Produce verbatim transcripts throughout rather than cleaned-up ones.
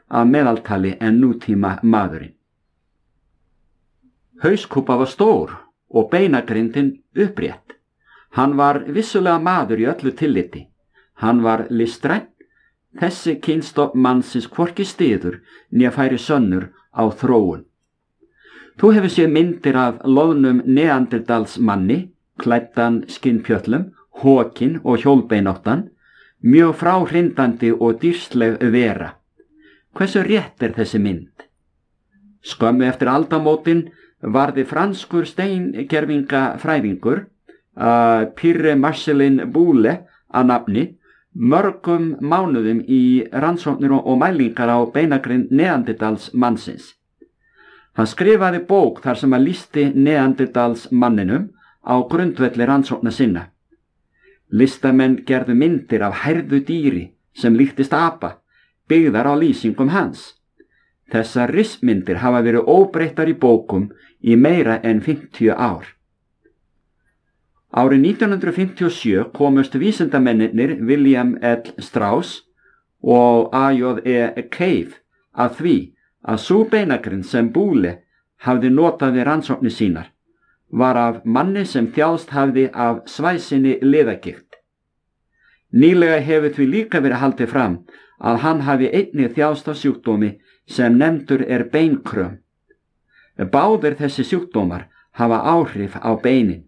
að meðaltali en nútíma maðurinn. Hauskúpa var stór og beinagrindin upprétt. Hann var vissulega maður í öllu tilliti. Hann var listræn. Þessi kynstofn mannsins hvorki styður né færi sönnur á þróun. Þú hefur séð myndir af loðnum neanderdals manni, klæddan skinnpjöllum, hókin og hjólbeináttan, mjög fráhrindandi og dýrsleg vera. Hversu rétt er þessi mynd? Skömmu eftir aldamótin varði franskur steingervingafræðingur, uh, Pierre Marcellin Boule að nafni, mörgum mánuðum í rannsóknir og mælingar á beinagrind neanderdals mannsins. Hann skrifaði bók þar sem að lýsti neanderdals manninum á grundvelli rannsókna sinna. Listamenn gerðu myndir af hærðu dýri sem líktist apa, byggðar á lýsingum hans. Þessar ristmyndir hafa verið óbreyttar í bókum í meira en fimmtíu ár. Árið nítján hundruð fimmtíu og sjö komust vísindamennirnir William L. Strauss og A J E Cave að því að sú beinagrind sem Boule hafði notað við rannsóknir sínar var af manni sem þjáðst hafði af svæsinni liðagigt. Nýlega hefur því líka verið haldið fram að hann hafi einnig þjáðst af sjúkdómi sem nefndur er beinkröm. Báðir þessi sjúkdómar hafa áhrif á beinin.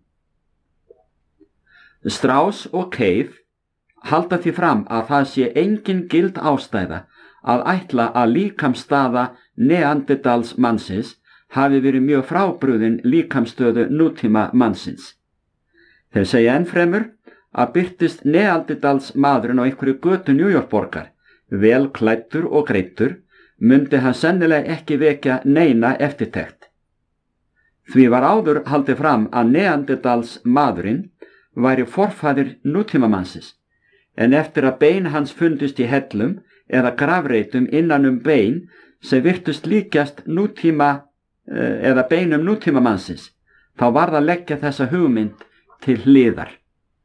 Strauss og Cave halda því fram að það sé engin gild ástæða að ætla að líkamsstaða neanderdals mannsins hafi verið mjög frábrugðin líkamsstöðu nútíma mannsins. Þeir segja ennfremur að birtist neanderdals maðurinn á einhverju götu New York borgar, vel klæddur og greittur, mundi hann sennilega ekki vekja neina eftirtekt. Því var áður haldið fram að neanderdals maðurinn væri forfaðir nútímamannsins, en eftir að bein hans fundist í hellum eða grafreitum innan um bein sem virtust líkjast nútíma eða beinum nútímamannsins, þá varð að leggja þessa hugmynd til hliðar.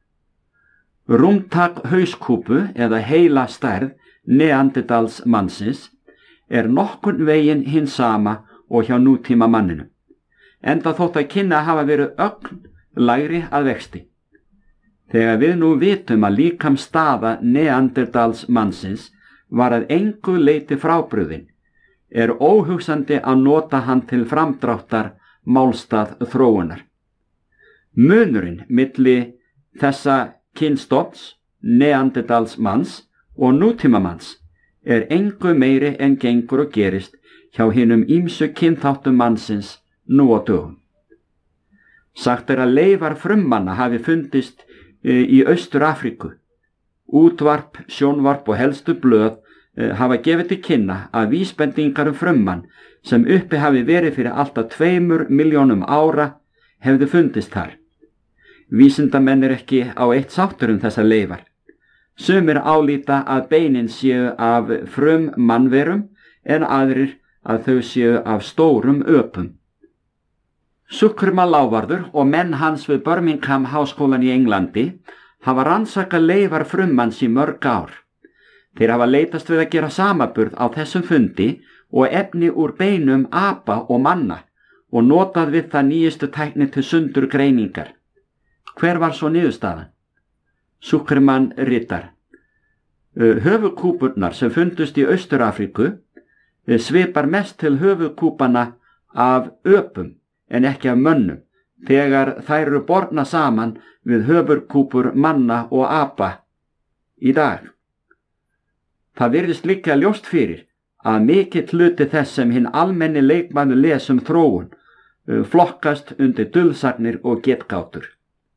Rúmtak hauskúpu eða heila stærð neanderdals mannsins er nokkurn veginn hinn sama og hjá nútíma manninu, enda þótt að kynna hafa verið ögn lægri að vexti. Þegar við nú vitum að líkamsstaða neanderdals mannsins var að engu leyti frábrugðin, er óhugsandi að nota hann til framdráttar málstað þróunar. Munurinn milli þessa kynstofns, neanderdals manns og nútíma manns er engu meiri en gengur og gerist hjá hinum ýmsu kynþáttum mannsins nú á dögum. Sagt er að leifar frummanna hafi fundist í Austur-Afríku. Útvarp, sjónvarp og helstu blöð hafa gefið til kynna að vísbendingar um frummann sem uppi hafi verið fyrir alltaf tveimur milljónum ára hefðu fundist þar. Vísindamenn er ekki á eitt sáttur um þessar leifar. Sumir álíta að beinin séu af frum mannverum en aðrir að þau séu af stórum öpum. Sukruma Lávarður og menn hans við Birmingham háskólan í Englandi hafa rannsakað leifar frummanns í mörg ár. Þeir hafa leitast við að gera samanburð á þessum fundi og efni úr beinum apa og manna og notað við það nýjustu tækni til sundur greiningar. Hver var svo niðurstaðan? Sukerman ritar. Höfuðkúpurnar sem fundust í Austur-Afríku svipar mest til höfuðkúpana af öpum en ekki af mönnum, þegar þær eru borna saman við höfuðkúpur manna og apa í dag. Það virðist líka ljóst fyrir að mikill hluti þess sem hinn almenni leikmaður les um þróun flokkast undir dulsagnir og getgátur.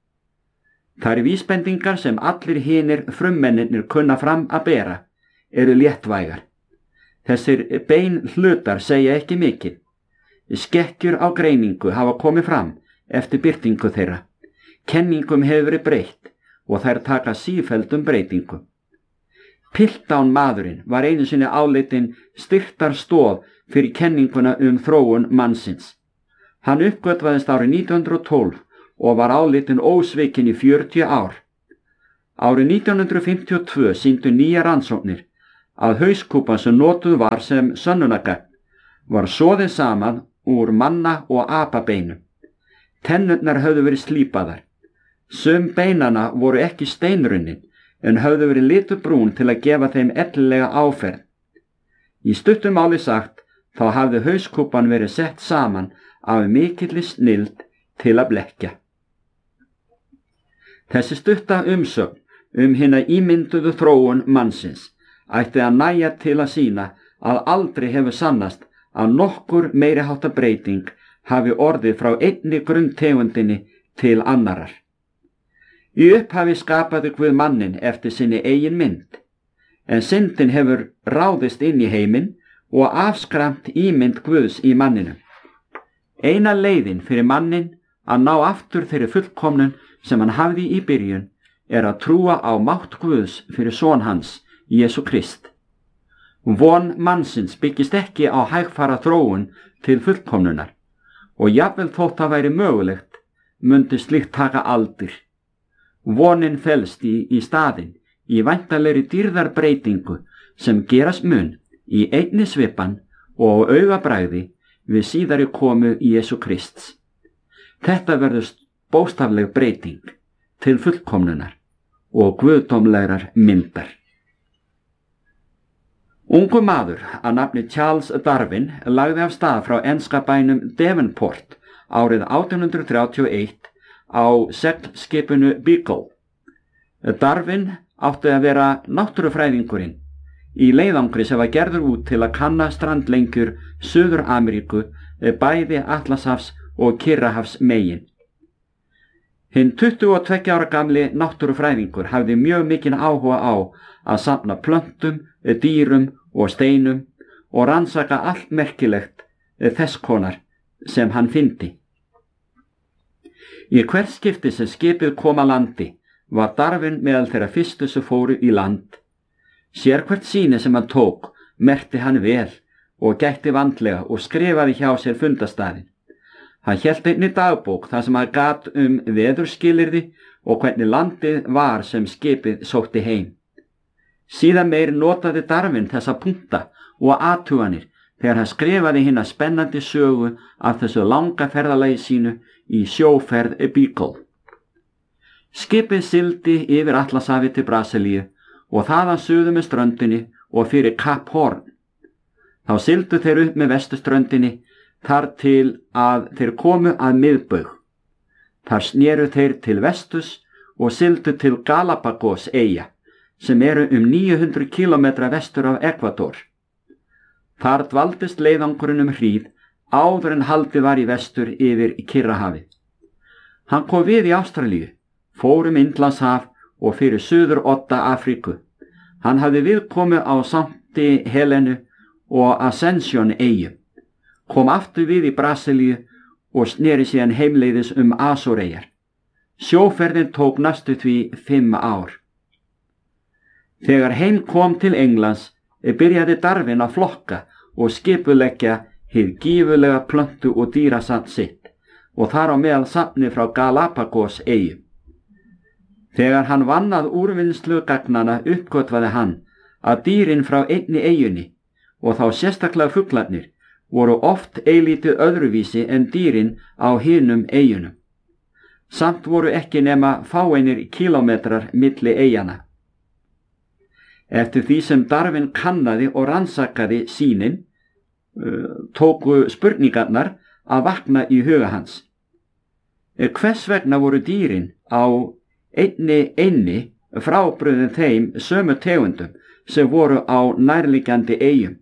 Þær vísbendingar sem allir hinir frummennirnir kunna fram að bera eru léttvægar. Þessir bein hlutar segja ekki mikið. Skekkjur á greiningu hafa komið fram eftir birtingu þeirra. Kenningum hefur verið breytt og þær taka sífelldum breytingum. Piltdown maðurinn var einu sinni áleitin styrktar stoð fyrir kenninguna um þróun mannsins. Hann uppgötvaðist árið nítján hundruð og tólf og var áleitin ósvikinn í fjörutíu ár. Árið nítján hundruð fimmtíu og tvö sýndu nýjar rannsóknir að hauskúpan sem notuð var sem sönnunargagn var soðið saman úr manna og apabeinu. Tennurnar höfðu verið slípaðar. Sum beinana voru ekki steinrunnin en höfðu verið litubrún til að gefa þeim ellilega áferð. Í stuttum máli sagt þá hafði hauskúpan verið sett saman af mikilli snilld til að blekkja. Þessi stutta umsögn um hina ímynduðu þróun mannsins ætti að nægja til að sýna að aldrei hefur sannast að nokkur meiriháttar breyting hafi orðið frá einni grunntegundinni til annarar. Í upphafi skapaði Guð mannin eftir sinni eigin mynd, en syndin hefur ráðist inn í heiminn og afskræmt ímynd Guðs í manninum. Eina leiðin fyrir mannin að ná aftur þeirri fullkomnun sem hann hafði í byrjun er að trúa á mátt Guðs fyrir son hans, Jesú Krist. Von mannsins byggist ekki á hægfara þróun til fullkomnunar og jafnvel þótt það væri mögulegt mundi slíkt taka aldir. Vonin felst í, í staðinn í væntanlegri dýrðarbreytingu sem gerast mun í einni svipan og á augabragði við síðari komu Jesú Krists. Þetta verður bókstafleg breyting til fullkomnunar og guðdómlegrar myndar. Ungur maður að nafni Charles Darwin lagði af stað frá enska bænum Devonport árið átján hundrað þrjátíu og eitt á seglskipinu Beagle. Darwin átti að vera náttúrufræðingurinn í leiðangri sem var gerður út til að kanna strandlengjur Suður-Ameríku, bæði Atlantshafs og Kyrrahafs megin. Hinn tuttugu og tveggja ára gamli náttúrufræðingur hafði mjög mikinn áhuga á að safna plöntum, dýrum og steinum og rannsaka allt merkilegt þess konar sem hann fyndi. Í hvert skipti sem skipið kom að landi var Darwin meðal þeirra fyrstu sem fóru í land. Sér hvert sýni sem hann tók merkti hann vel og gætti vandlega og skrifaði hjá sér fundastaðinn. Hann hélt einnig dagbók þar sem hann gat um veðurskilyrði og hvernig landið var sem skipið sótti heim. Síðan meir notaði Darwin þessa punkta og athuganir þegar hann skrifaði hina spennandi sögu af þessu langa ferðalagi sínu í sjóferð Beagle. Skipið sigldi yfir Atlantshafið til Brasilíu og þaðan suður með ströndinni og fyrir Kap Horn. Þá sigldu þeir upp með vesturströndinni þar til að þeir komu að miðbaug. Þar snéru þeir til vestus og sigldu til Galapagos eyja, sem eru um níu hundruð kílómetra vestur af Ekvador. Þar dvaldist leiðangurinn um hríð áður en haldið var í vestur yfir Kyrrahafið. Hann kom við í Ástralíu, fór um Indlandshaf og fyrir suður odda Afríku. Hann hafði viðkomu á Sankti Helenu og Ascension eyju, kom aftur við í Brasilíu og sneri síðan heimleiðis um Azoreyjar. Sjóferðin tók næstu því fimm ár. Þegar heim kom til Englands byrjaði Darwin að flokka og skipuleggja hið gífurlega plöntu- og dýrasafn sitt og þar á meðal safni frá Galapagos eyju. Þegar hann vann að úrvinnslu gagnanna uppgötvaði hann að dýrin frá einni eyjunni og þá sérstaklega fuglarnir voru oft eilítið öðruvísi en dýrin á hinum eyjunum. Samt voru ekki nema fáeinir kílómetrar milli eyjana. Eftir því sem Darwin kannaði og rannsakaði sýnin, tóku spurningarnar að vakna í huga hans. Hvers vegna voru dýrin á einni einni frábrugðin þeim sömu tegundum sem voru á nærliggjandi eyjum?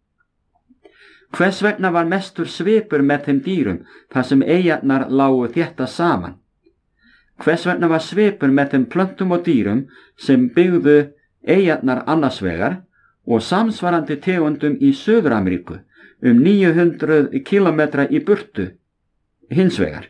Hvers vegna var mestur svipur með þeim dýrum þar sem eyjarnar lágu þétta saman? Hvers vegna var svipur með þeim plöntum og dýrum sem byggðu eyjarnar annars vegar og samsvarandi tegundum í Suður-Ameríku um níu hundruð kílómetra í burtu hins vegar?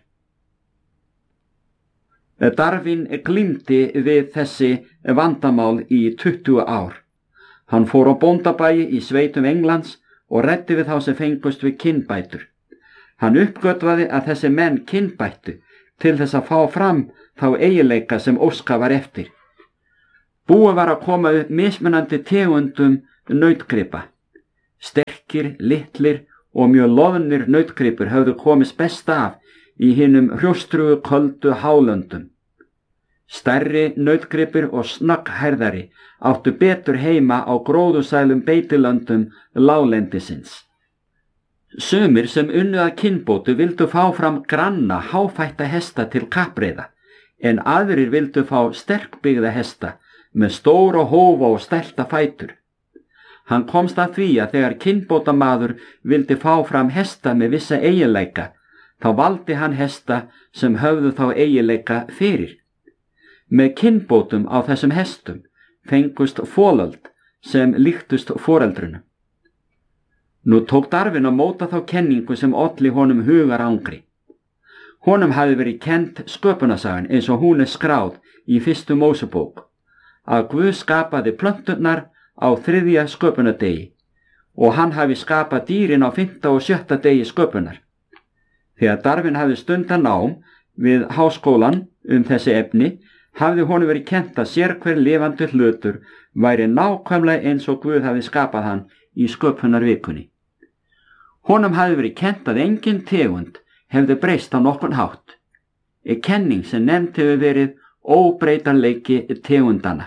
Darwin glímdi við þessi vandamál í tuttugu ár. Hann fór á bóndabæi í sveitum Englands og ræddi við þá sem fengust við kynbætur. Hann uppgötvaði að þessi menn kynbættu til þess að fá fram þá eiginleika sem óskað var eftir. Búið var að koma upp mismunandi tegundum nautgripa. Sterkir, litlir og mjög loðnir nautgripur höfðu komist best af í hinum hrjóstrugu köldu hálöndum. Stærri nautgripir og snögghærðari áttu betur heima á gróðursælum beitilöndum láglendisins. Sumir sem unnu að kynbótu vildu fá fram granna háfætta hesta til kappreiða, en aðrir vildu fá sterkbyggða hesta með stóra hófa og stælta fætur. Hann komst að því að þegar kynbótamaður vildi fá fram hesta með vissa eiginleika, þá valdi hann hesta sem höfðu þá eiginleika fyrir. Með kynbótum á þessum hestum fengust folöld sem líktust foreldrunum. Nú tók Darwin að móta þá kenningu sem olli honum hugarangri. Honum hafði verið kennt sköpunarsagan eins og hún er skráð í fyrstu Mósebók, að Guð skapaði plönturnar á þriðja sköpunardegi og hann hafi skapað dýrin á fimmta og sjötta degi sköpunar. Þegar Darwin hafði stundað nám við háskólan um þessi efni, hafði honum verið kennt að sérhver lifandi hlutur væri nákvæmlega eins og Guð hafði skapað hann í sköpunarvikunni. Honum hafði verið kennt að engin tegund hefði breyst á nokkurn hátt, er kenning sem nefnd hefur verið óbreytanleiki tegundana.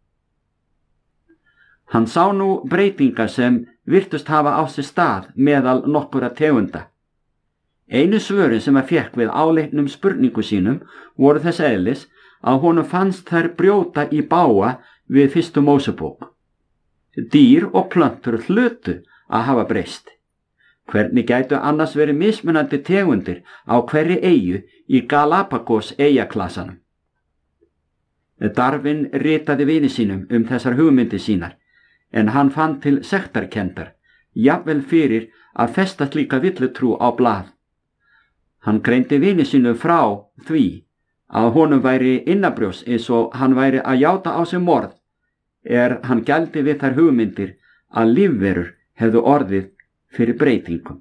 Hann sá nú breytingar sem virtust hafa á sér stað meðal nokkura tegunda. Einu svörin sem hann fékk við áleitnum spurningu sínum voru þess eðlis að honum fannst þær brjóta í bága við fyrstu Mósebók. Dýr og plöntur hlutu að hafa breyst. Hvernig gætu annars verið mismunandi tegundir á hverri eyju í Galapagos eyjaklasanum? Darwin ritaði vini sínum um þessar hugmyndir sínar, en hann fann til sektarkenndar, jafnvel fyrir að festa slíka villutrú á blað. Hann greindi vini sínum frá því að honum væri innabrjós eins og hann væri að játa á sig morð, er hann gældi við þær hugmyndir að lífverur hefðu orðið fyrir breytingum.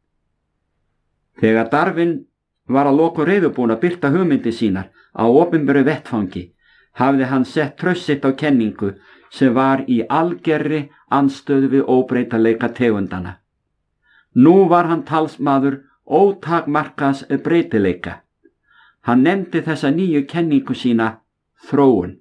Þegar Darwin var að loku reiðubúin að birta hugmyndir sínar á opinberu vettfangi, hafði hann sett traust sitt á kenningu sem var í algerri andstöðu við óbreytanleika tegundana. Nú var hann talsmaður ótakmarkaðs breytileika. Hann nefndi þessa nýju kenningu sína þróun.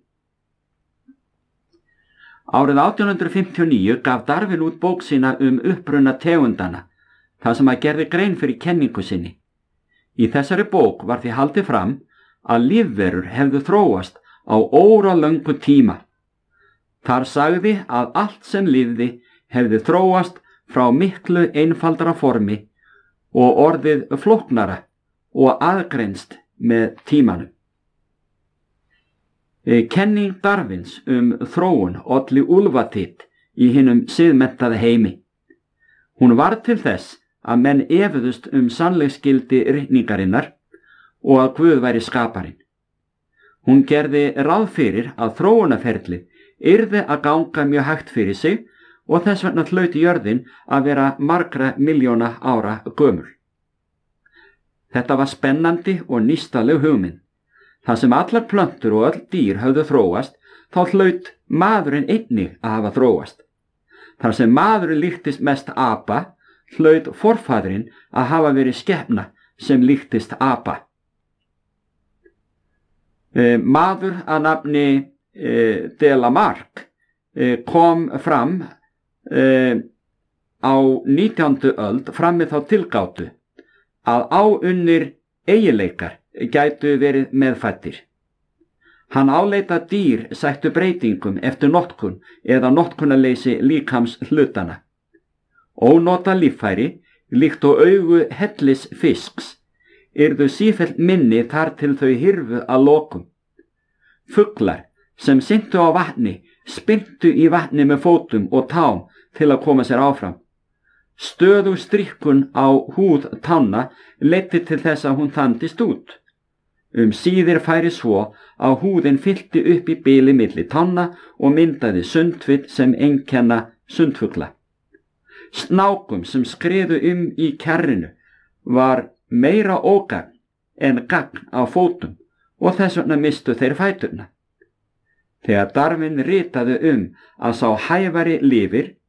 Árið átján hundrað fimmtíu og níu gaf Darwin út bók sína um uppruna tegundana, þar sem að gerði grein fyrir kenningu sinni. Í þessari bók var því haldið fram að lífverur hefðu þróast á óralöngu tíma. Þar sagði að allt sem lifði hefði þróast frá miklu einfaldara formi og orðið flóknara og aðgreinst með tímanum. Kenning Darwins um þróun olli úlfatitt í hinum siðmenntaða heimi. Hún var til þess að menn efuðust um sannleiksgildi ritningarinnar og að Guð væri skaparinn. Hún gerði ráð fyrir að þróunarferlið yrði að ganga mjög hægt fyrir sig og þess vegna hlaut jörðin að vera margra miljóna ára gömul. Þetta var spennandi og nýstaleg hugmynd. Það sem allar plöntur og öll dýr höfðu þróast, þá hlaut maðurinn einnig að hafa þróast. Þar sem maðurinn líktist mest apa, hlaut forfaðurinn að hafa verið skepna sem líktist apa. E, maður að nafni e, de Lamarck e, kom fram e, á nítjándu öld fram með þá tilgátu að áunnir eiginleikar gætu verið meðfæddir. Hann áleit að dýr sættu breytingum eftir notkun eða notkunarleysi líkams hlutana. Ónota líffæri, líkt og augu hellis fisks, yrðu sífellt minni þar til þau hyrfu að lokum. Fuglar sem syntu á vatni spyrntu í vatni með fótum og tám til að koma sér áfram. Stöðug stríkkun á húð tanna leiddi til þess að hún þandist út. Um síðir færi svo að húðin fyllti upp í bili milli tanna og myndaði sundvitt sem einkenna sundfugla. Snákum sem skriðu um í kjarrinu var meira ógagn en gagn á fótum og þess vegna mistu þeir fæturna. Þegar Darwin ritaði um að sá hæfari lifir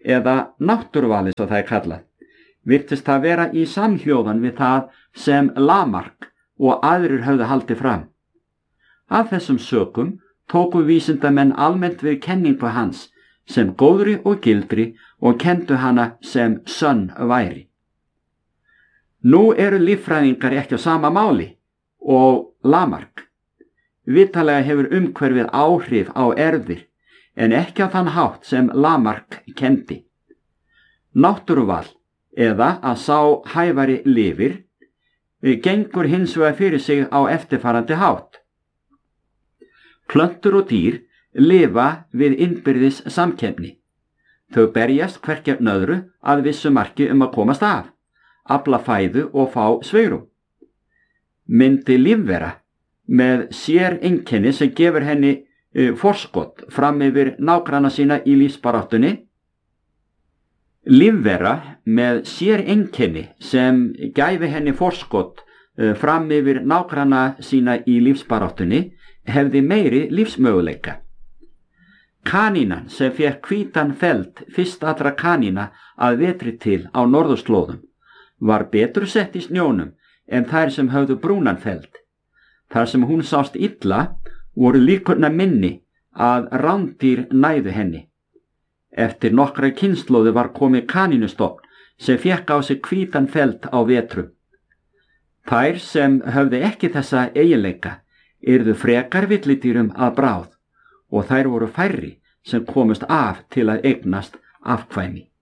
eða náttúruvali svo það er kallað, virtist það vera í samhljóðan við það sem Lamarck og aðrir höfðu haldið fram. Af þessum sökum tóku vísindamenn almennt við kenningu hans sem góðri og gildri og kenndu hana sem sönn væri. Nú eru líffræðingar ekki á sama máli og Lamarck. Vitanlega hefur umhverfið áhrif á erfðir en ekki á þann hátt sem Lamarck kendi. Náttúruval eða að sá hæfari lifir gengur hins vegar fyrir sig á eftirfarandi hátt. Plöntur og dýr lifa við innbyrðis samkeppni. Þau berjast hvert gegn öðru að vissu marki um að komast af, afla fæðu og fá sveirum. Myndi lífvera með sér einkenni sem gefur henni uh, forskot fram yfir nágranna sína í lífsbaráttunni. Lífvera með sér einkenni sem gæfi henni forskot uh, fram yfir nágranna sína í lífsbaráttunni hefði meiri lífsmöguleika. Kanínan sem fékk hvítan feld fyrst allra kanína að vetri til á norðurslóðum var betur sett í snjónum en þær sem höfðu brúnan feld. Þar sem hún sást illa voru líkurnar minni að rándýr næðu henni. Eftir nokkra kynslóðu var komið kanínustofn sem fékk á sig hvítan feld á vetru. Þær sem höfðu ekki þessa eiginleika yrðu frekar villidýrum að bráð og þær voru færri sem komust af til að eignast afkvæmi.